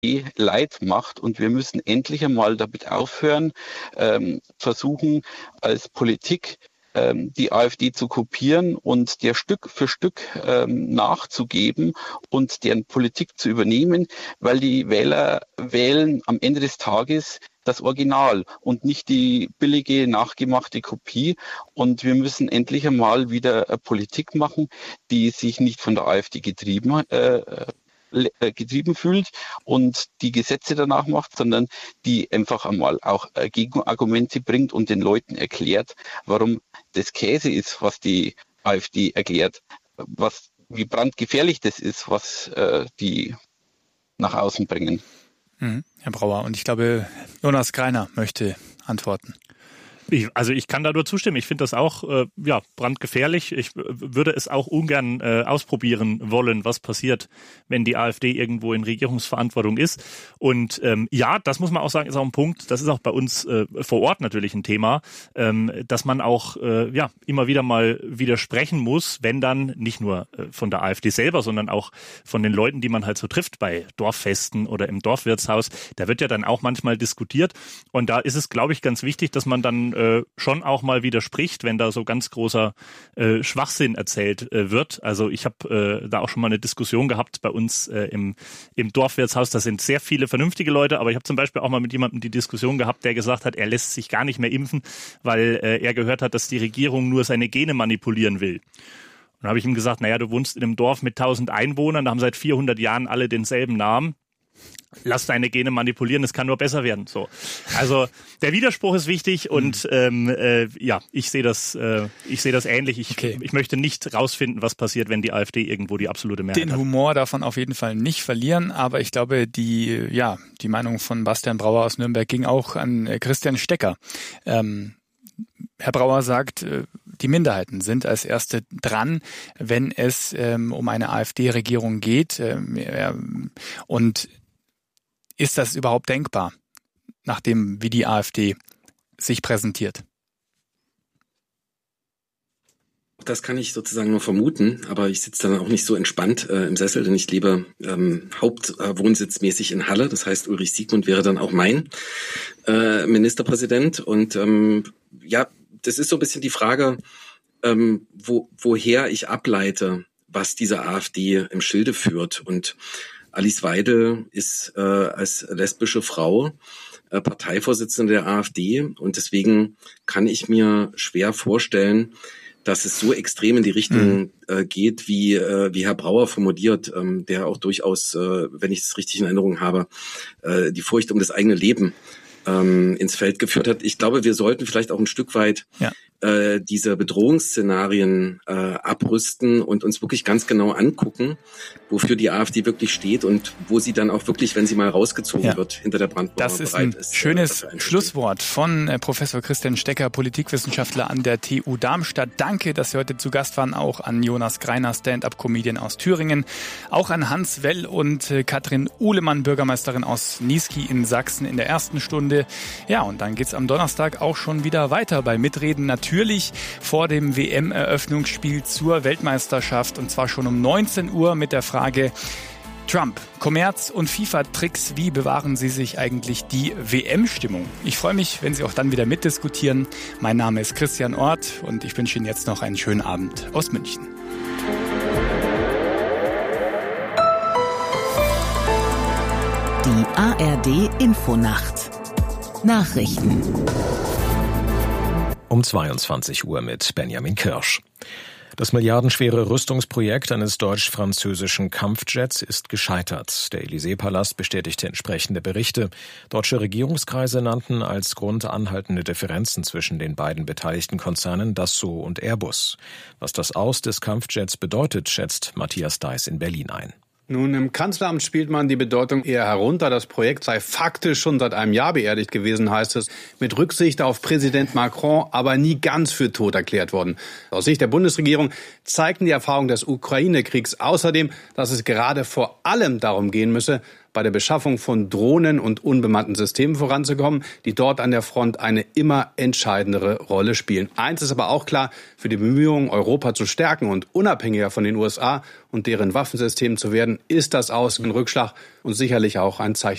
Leid macht. Und wir müssen endlich einmal damit aufhören, versuchen als Politik die AfD zu kopieren und der Stück für Stück nachzugeben und deren Politik zu übernehmen, weil die Wähler wählen am Ende des Tages das Original und nicht die billige, nachgemachte Kopie. Und wir müssen endlich einmal wieder Politik machen, die sich nicht von der AfD getrieben fühlt und die Gesetze danach macht, sondern die einfach einmal auch Gegenargumente bringt und den Leuten erklärt, warum das Käse ist, was die AfD erklärt, wie brandgefährlich das ist, was die nach außen bringen. Herr Brauer, und ich glaube, Jonas Greiner möchte antworten. Ich kann da nur zustimmen. Ich finde das auch brandgefährlich. Ich würde es auch ungern ausprobieren wollen, was passiert, wenn die AfD irgendwo in Regierungsverantwortung ist. Und das muss man auch sagen, ist auch ein Punkt, das ist auch bei uns vor Ort natürlich ein Thema, dass man auch immer wieder mal widersprechen muss, wenn dann nicht nur von der AfD selber, sondern auch von den Leuten, die man halt so trifft bei Dorffesten oder im Dorfwirtshaus. Da wird ja dann auch manchmal diskutiert. Und da ist es, glaube ich, ganz wichtig, dass man dann schon auch mal widerspricht, wenn da so ganz großer Schwachsinn erzählt wird. Also ich habe da auch schon mal eine Diskussion gehabt bei uns im Dorfwirtshaus. Da sind sehr viele vernünftige Leute, aber ich habe zum Beispiel auch mal mit jemandem die Diskussion gehabt, der gesagt hat, er lässt sich gar nicht mehr impfen, weil er gehört hat, dass die Regierung nur seine Gene manipulieren will. Und dann habe ich ihm gesagt, du wohnst in einem Dorf mit 1000 Einwohnern, da haben seit 400 Jahren alle denselben Namen. Lass deine Gene manipulieren, es kann nur besser werden. So, also der Widerspruch ist wichtig und ich sehe das ähnlich. Ich möchte nicht rausfinden, was passiert, wenn die AfD irgendwo die absolute Mehrheit hat. Den Humor davon auf jeden Fall nicht verlieren, aber ich glaube, die Meinung von Bastian Brauer aus Nürnberg ging auch an Christian Stecker. Herr Brauer sagt, die Minderheiten sind als Erste dran, wenn es um eine AfD-Regierung geht. Und ist das überhaupt denkbar, nachdem wie die AfD sich präsentiert? Das kann ich sozusagen nur vermuten, aber ich sitze dann auch nicht so entspannt im Sessel, denn ich lebe hauptwohnsitzmäßig in Halle. Das heißt, Ulrich Siegmund wäre dann auch mein Ministerpräsident. Und das ist so ein bisschen die Frage, woher ich ableite, was diese AfD im Schilde führt. Und Alice Weidel ist als lesbische Frau Parteivorsitzende der AfD und deswegen kann ich mir schwer vorstellen, dass es so extrem in die Richtung geht, wie Herr Brauer formuliert, der auch durchaus, wenn ich es richtig in Erinnerung habe, die Furcht um das eigene Leben ins Feld geführt hat. Ich glaube, wir sollten vielleicht auch ein Stück weit diese Bedrohungsszenarien abrüsten und uns wirklich ganz genau angucken, wofür die AfD wirklich steht und wo sie dann auch wirklich, wenn sie mal rausgezogen wird, hinter der Brandmauer bereit ist. Das ist ein schönes Schlusswort von Professor Christian Stecker, Politikwissenschaftler an der TU Darmstadt. Danke, dass Sie heute zu Gast waren, auch an Jonas Greiner, Stand-up-Comedian aus Thüringen, auch an Hans Well und Katrin Uhlemann, Bürgermeisterin aus Niesky in Sachsen in der ersten Stunde. Ja, und dann geht's am Donnerstag auch schon wieder weiter bei Mitreden, natürlich vor dem WM-Eröffnungsspiel zur Weltmeisterschaft, und zwar schon um 19 Uhr mit der Frage: Trump, Kommerz und FIFA-Tricks, wie bewahren Sie sich eigentlich die WM-Stimmung? Ich freue mich, wenn Sie auch dann wieder mitdiskutieren. Mein Name ist Christian Orth und ich wünsche Ihnen jetzt noch einen schönen Abend aus München. Die ARD-Infonacht. Nachrichten. Um 22 Uhr mit Benjamin Kirsch. Das milliardenschwere Rüstungsprojekt eines deutsch-französischen Kampfjets ist gescheitert. Der Élysée-Palast bestätigte entsprechende Berichte. Deutsche Regierungskreise nannten als Grund anhaltende Differenzen zwischen den beiden beteiligten Konzernen Dassault und Airbus. Was das Aus des Kampfjets bedeutet, schätzt Matthias Deiß in Berlin ein. Nun, im Kanzleramt spielt man die Bedeutung eher herunter. Das Projekt sei faktisch schon seit einem Jahr beerdigt gewesen, heißt es, mit Rücksicht auf Präsident Macron, aber nie ganz für tot erklärt worden. Aus Sicht der Bundesregierung zeigten die Erfahrungen des Ukraine-Kriegs außerdem, dass es gerade vor allem darum gehen müsse, bei der Beschaffung von Drohnen und unbemannten Systemen voranzukommen, die dort an der Front eine immer entscheidendere Rolle spielen. Eins ist aber auch klar: Für die Bemühungen, Europa zu stärken und unabhängiger von den USA und deren Waffensystemen zu werden, ist das Aus ein Rückschlag und sicherlich auch ein Zeichen